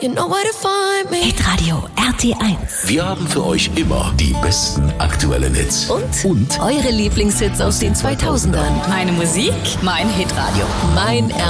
You know where to find me. Hitradio RT1. Wir haben für euch immer die besten aktuellen Hits. Und eure Lieblingshits aus den 2000ern. Meine Musik, mein Hitradio. Mein